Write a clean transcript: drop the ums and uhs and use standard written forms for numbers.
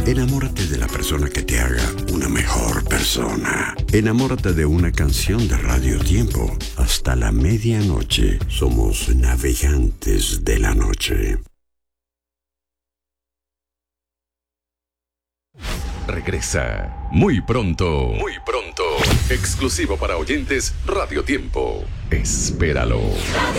Enamórate de la persona que te haga una mejor persona. Enamórate de una canción de Radio Tiempo. Hasta la medianoche somos navegantes de la noche. Regresa muy pronto. Muy pronto. Exclusivo para oyentes Radio Tiempo. Espéralo.